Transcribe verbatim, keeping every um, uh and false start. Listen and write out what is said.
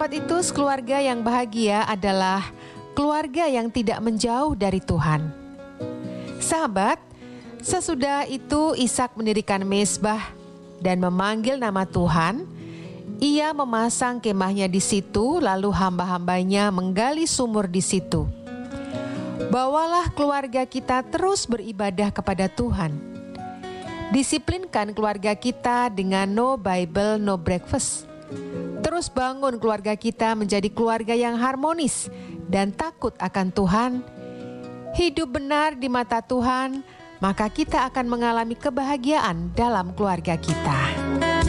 Sahabat itu, keluarga yang bahagia adalah keluarga yang tidak menjauh dari Tuhan. Sahabat, sesudah itu Ishak mendirikan mezbah dan memanggil nama Tuhan. Ia memasang kemahnya di situ, lalu hamba-hambanya menggali sumur di situ. Bawalah keluarga kita terus beribadah kepada Tuhan. Disiplinkan keluarga kita dengan no Bible, no breakfast. Terus bangun keluarga kita menjadi keluarga yang harmonis dan takut akan Tuhan. Hidup benar di mata Tuhan, maka kita akan mengalami kebahagiaan dalam keluarga kita.